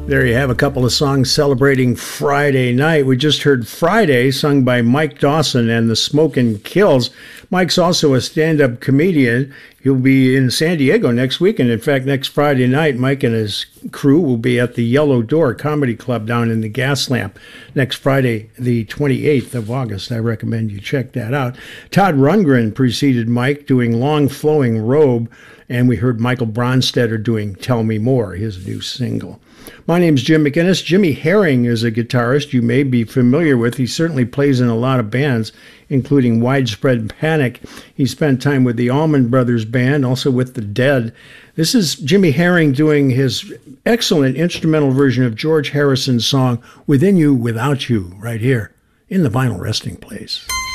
There you have a couple of songs celebrating Friday night. We just heard Friday, sung by Mike Dawson and the Smokin' Kills. Mike's also a stand-up comedian. He'll be in San Diego next weekend. In fact, next Friday night, Mike and his crew will be at the Yellow Door Comedy Club down in the Gaslamp next Friday, the 28th of August. I recommend you check that out. Todd Rundgren preceded Mike doing Long Flowing Robe, and we heard Michael Bronstetter doing Tell Me More, his new single. My name's Jim McInnes. Jimmy Herring is a guitarist you may be familiar with. He certainly plays in a lot of bands, including Widespread Panic. He spent time with the Allman Brothers Band, also with The Dead. This is Jimmy Herring doing his excellent instrumental version of George Harrison's song, Within You, Without You, right here in the Vinyl Resting Place.